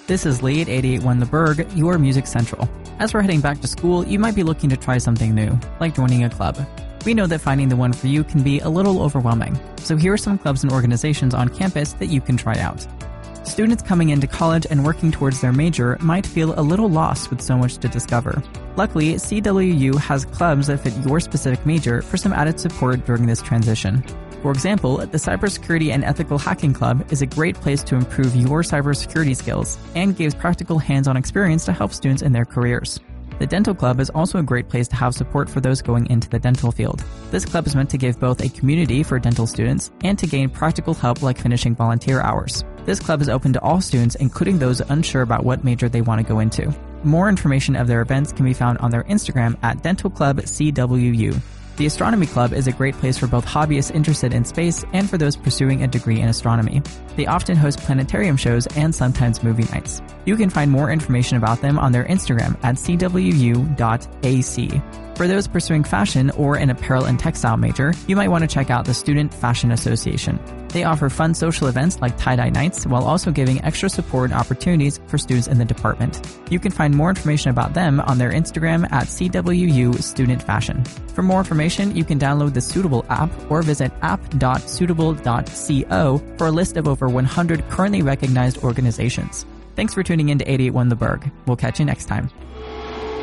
This is Lee at 881 The Berg, your Music Central. As we're heading back to school, you might be looking to try something new, like joining a club. We know that finding the one for you can be a little overwhelming, so here are some clubs and organizations on campus that you can try out. Students coming into college and working towards their major might feel a little lost with so much to discover. Luckily, CWU has clubs that fit your specific major for some added support during this transition. For example, the Cybersecurity and Ethical Hacking Club is a great place to improve your cybersecurity skills and gives practical hands-on experience to help students in their careers. The Dental Club is also a great place to have support for those going into the dental field. This club is meant to give both a community for dental students and to gain practical help like finishing volunteer hours. This club is open to all students, including those unsure about what major they want to go into. More information of their events can be found on their Instagram at Dental Club CWU. The Astronomy Club is a great place for both hobbyists interested in space and for those pursuing a degree in astronomy. They often host planetarium shows and sometimes movie nights. You can find more information about them on their Instagram at cwu.ac. For those pursuing fashion or an apparel and textile major, you might want to check out the Student Fashion Association. They offer fun social events like tie-dye nights while also giving extra support and opportunities for students in the department. You can find more information about them on their Instagram at CWU Student Fashion. For more information, you can download the Suitable app or visit app.suitable.co for a list of over 100 currently recognized organizations. Thanks for tuning in to 881 The Berg. We'll catch you next time.